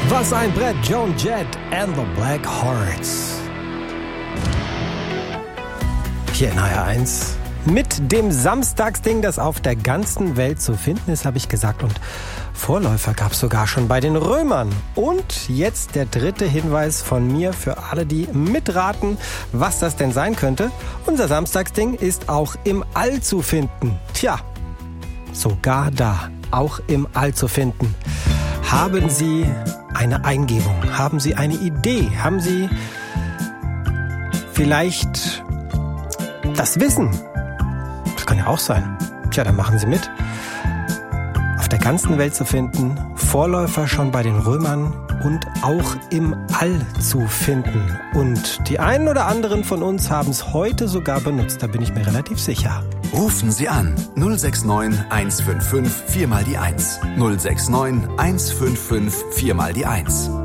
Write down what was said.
Was ein Brett, Joan Jett and the Black Hearts. Hier in HR1 mit dem Samstagsding, das auf der ganzen Welt zu finden ist, habe ich gesagt. Und Vorläufer gab es sogar schon bei den Römern. Und jetzt der dritte Hinweis von mir für alle, die mitraten, was das denn sein könnte. Unser Samstagsding ist auch im All zu finden. Tja, sogar da, auch im All zu finden. Haben Sie eine Eingebung? Haben Sie eine Idee? Haben Sie vielleicht das Wissen? Das kann ja auch sein. Tja, dann machen Sie mit. Auf der ganzen Welt zu finden, Vorläufer schon bei den Römern und auch im All zu finden. Und die einen oder anderen von uns haben es heute sogar benutzt, da bin ich mir relativ sicher. Rufen Sie an 069 155 4 mal die 1. 069 155 4 mal die 1.